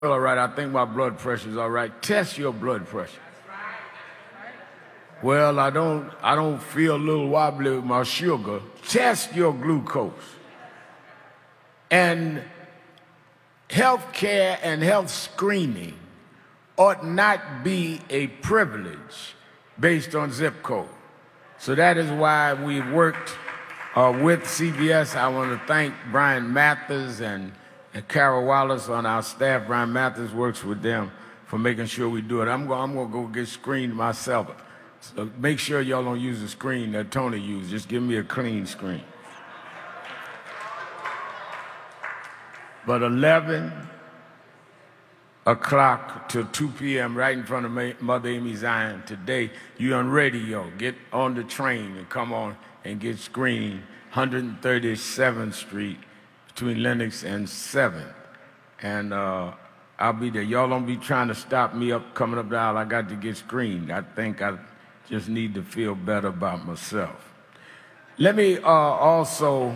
All right, I think my blood pressure's all right. Test your blood pressure. Well, I don't feel a little wobbly with my sugar. Test your glucose. And health care and health screening ought not be a privilege based on zip code. So that is why we've worked with CVS. I want to thank Brian Mathers and Carol Wallace on our staff. Brian Mathers works with them for making sure we do it. I'm going to go get screened myself. So make sure y'all don't use the screen that Tony used. Just give me a clean screen. But 11 o'clock to 2 p.m. right in front of Mother Amy Zion today, you on radio. Get on the train and come on and get screened. 137th Street between Lenox and 7th. And I'll be there. Y'all don't be trying to stop me coming up the aisle. I got to get screened. I think I just need to feel better about myself. Let me also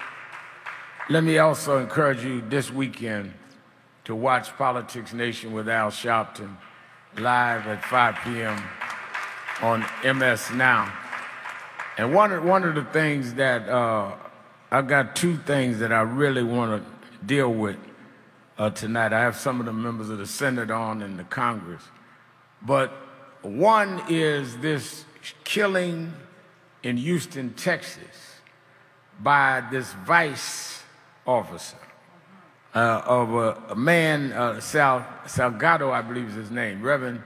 encourage you this weekend to watch Politics Nation with Al Sharpton live at 5 p.m. on MS Now. And one of the things that I've got two things that I really want to deal with tonight. I have some of the members of the Senate on and the Congress. But one is this killing in Houston, Texas, by this vice officer of a man, Salgado, I believe is his name, Reverend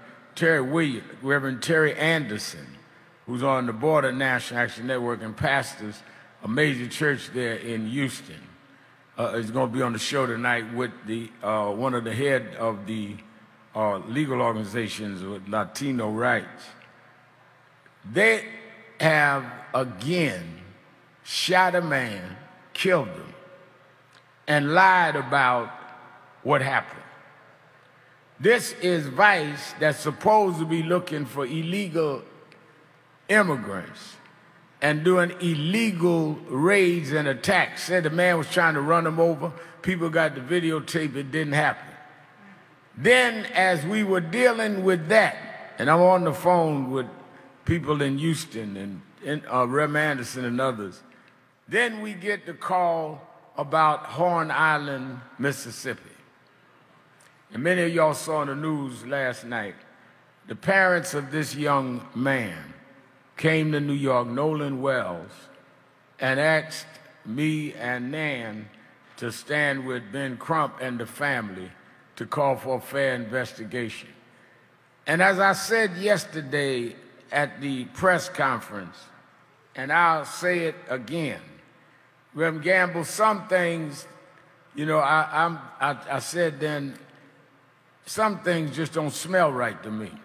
Terry Anderson, who's on the board of National Action Network and pastors a major church there in Houston. Is going to be on the show tonight with the one of the head of the legal organizations with Latino rights. They have again shot a man, killed him, and lied about what happened. This is Vice that's supposed to be looking for illegal immigrants and doing illegal raids and attacks. Said the man was trying to run him over. People got the videotape. It didn't happen. Then as we were dealing with that, and I'm on the phone with people in Houston and Rem Anderson and others, then we get the call about Horn Island, Mississippi. And many of y'all saw in the news last night, the parents of this young man came to New York, Nolan Wells, and asked me and Nan to stand with Ben Crump and the family to call for a fair investigation. And as I said yesterday at the press conference, and I'll say it again, Rem Gamble, some things, you know, I said then, some things just don't smell right to me.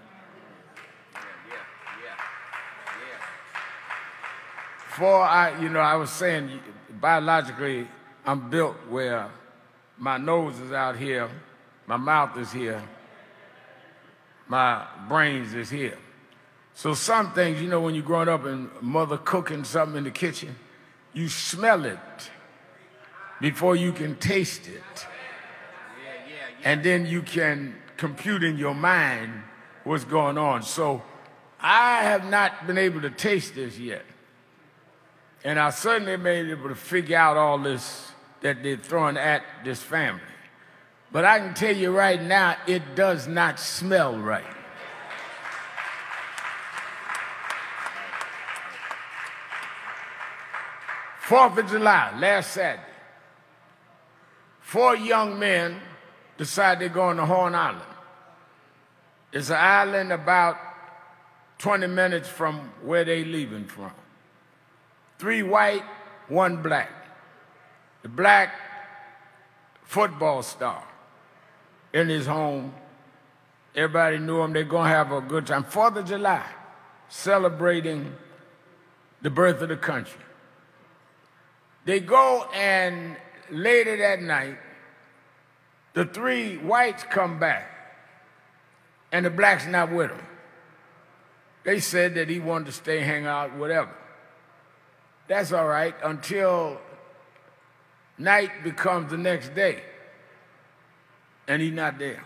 I was saying, biologically, I'm built where my nose is out here, my mouth is here, my brains is here. So some things, you know, when you're growing up and mother cooking something in the kitchen, you smell it before you can taste it. And then you can compute in your mind what's going on. So I have not been able to taste this yet. And I certainly been able to figure out all this that they're throwing at this family. But I can tell you right now, it does not smell right. Fourth of July, last Saturday, 4 young men decide they're going to Horn Island. It's an island about 20 minutes from where they're leaving from. 3 white, 1 black. The black football star in his home. Everybody knew him. They're going to have a good time. 4th of July, celebrating the birth of the country. They go and later that night, the 3 whites come back and the black's not with them. They said that he wanted to stay, hang out, whatever. That's all right until night becomes the next day. and he's not there.